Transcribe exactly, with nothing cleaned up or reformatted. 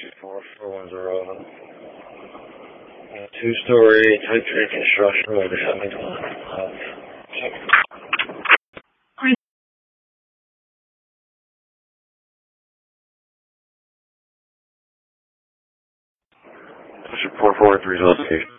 four four one zero. Two-story type three construction multi-family dwelling. Push four four three location.